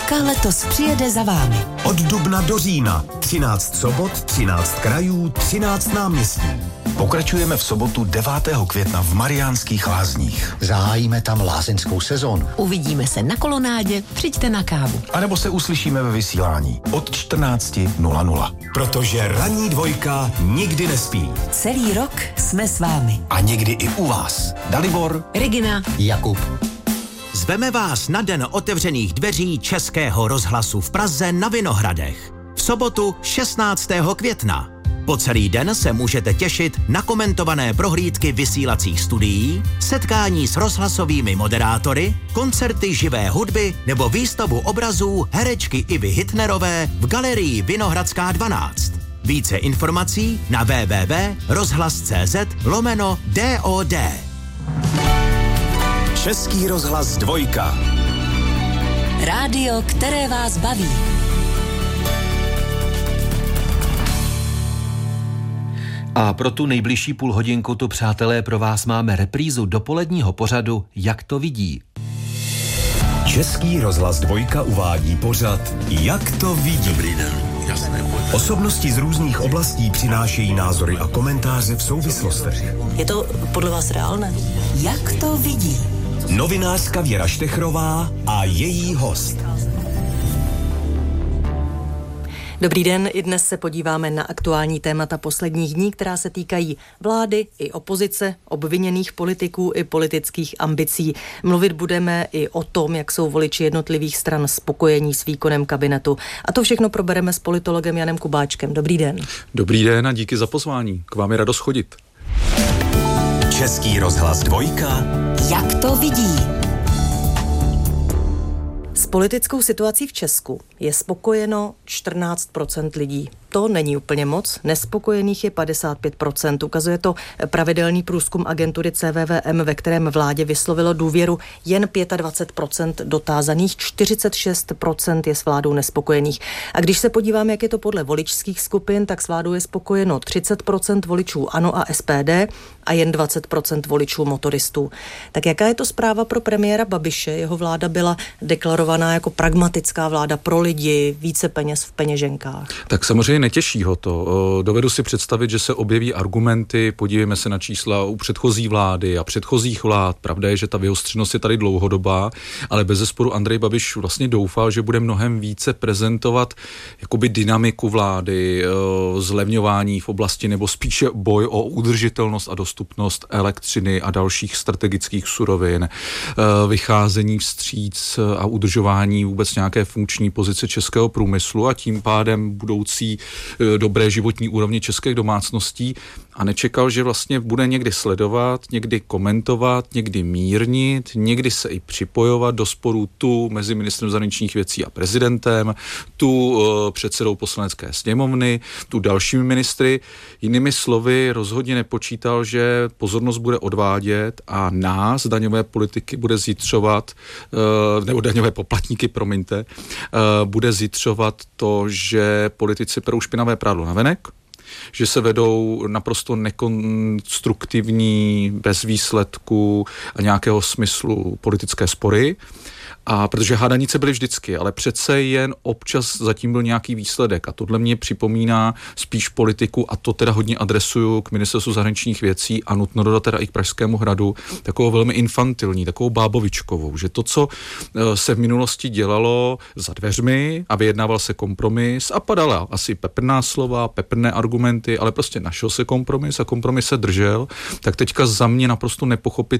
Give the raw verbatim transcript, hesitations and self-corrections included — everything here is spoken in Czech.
Dvojka letos přijede za vámi. Od dubna do října. třináct sobot, třináct krajů, třináct náměstí. Pokračujeme v sobotu devátého května v Mariánských Lázních. Zahájíme tam lázeňskou sezónu. Uvidíme se na kolonádě, přijďte na kávu. A nebo se uslyšíme ve vysílání od čtrnáct nula nula. Protože ranní dvojka nikdy nespí. Celý rok jsme s vámi. A někdy i u vás. Dalibor, Regina, Jakub. Zveme vás na den otevřených dveří Českého rozhlasu v Praze na Vinohradech. V sobotu šestnáctého května. Po celý den se můžete těšit na komentované prohlídky vysílacích studií, setkání s rozhlasovými moderátory, koncerty živé hudby nebo výstavu obrazů herečky Ivy Hitnerové v galerii Vinohradská dvanáct. Více informací na w w w tečka rozhlas tečka c z lomeno D O D. Český rozhlas dvojka. rádio, které vás baví. A pro tu nejbližší půl hodinku tu, přátelé, pro vás máme reprízu dopoledního pořadu Jak to vidí. Český rozhlas dvojka uvádí pořad Jak to vidí. Dobrý den. Osobnosti z různých oblastí přinášejí názory a komentáře v souvislostech. Je to podle vás reálné? Jak to vidí? Novinářka Věra Štechrová a její host. Dobrý den, i dnes se podíváme na aktuální témata posledních dní, která se týkají vlády i opozice, obviněných politiků i politických ambicí. Mluvit budeme i o tom, jak jsou voliči jednotlivých stran spokojení s výkonem kabinetu. A to všechno probereme s politologem Janem Kubáčkem. Dobrý den. Dobrý den a díky za pozvání. K vám je radost chodit. Český rozhlas dvojka. Jak to vidí? S politickou situací v Česku je spokojeno čtrnáct procent lidí. To není úplně moc, nespokojených je padesát pět procent. Ukazuje to pravidelný průzkum agentury C V V M, ve kterém vládě vyslovilo důvěru jen dvacet pět procent dotázaných, čtyřicet šest procent je s vládou nespokojených. A když se podíváme, jak je to podle voličských skupin, tak s vládou je spokojeno třicet procent voličů ANO a S P D a jen dvacet procent voličů motoristů. Tak jaká je to zpráva pro premiéra Babiše? Jeho vláda byla deklarovaná jako pragmatická vláda pro lidi, více peněz v peněženkách. Tak samozřejmě netěší ho to. Dovedu si představit, že se objeví argumenty, podívejme se na čísla u předchozí vlády a předchozích vlád. Pravda je, že ta vyostřenost je tady dlouhodobá, ale bezesporu Andrej Babiš vlastně doufal, že bude mnohem více prezentovat jakoby dynamiku vlády, zlevňování v oblasti nebo spíše boj o udržitelnost a dostupnost elektřiny a dalších strategických surovin, vycházení vstříc a udržování vůbec nějaké funkční pozice českého průmyslu a tím pádem budoucí dobré životní úrovně českých domácností a nečekal, že vlastně bude někdy sledovat, někdy komentovat, někdy mírnit, někdy se i připojovat do sporu tu mezi ministrem zahraničních věcí a prezidentem, tu uh, předsedou poslanecké sněmovny, tu dalšími ministry. Jinými slovy rozhodně nepočítal, že pozornost bude odvádět a nás, daňové politiky, bude zítřovat, uh, nebo daňové poplatníky, promiňte, uh, bude zítřovat to, že politici perou špinavé prádlo navenek, že se vedou naprosto nekonstruktivní, bez výsledku a nějakého smyslu politické spory. A protože hádanice byly vždycky, ale přece jen občas zatím byl nějaký výsledek a tohle mě připomíná spíš politiku a to teda hodně adresuju k ministerstvu zahraničních věcí a nutno dodat teda i k Pražskému hradu, takovou velmi infantilní, takovou bábovičkovou, že to, co se v minulosti dělalo za dveřmi a vyjednával se kompromis a padala asi peprná slova, peprné argumenty, ale prostě našel se kompromis a kompromis se držel, tak teďka za mě naprosto nepochopitelné